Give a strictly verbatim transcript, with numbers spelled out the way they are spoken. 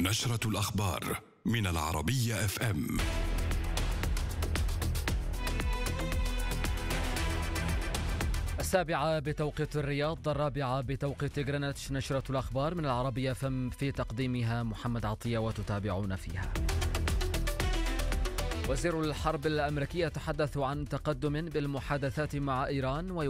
نشرة الأخبار من العربية اف ام. السابعة بتوقيت الرياض، الرابعة بتوقيت غرينتش. نشرة الأخبار من العربية اف ام، في تقديمها محمد عطية وتتابعون فيها. وزير الحرب الأمريكي يتحدث عن تقدم بالمحادثات مع إيران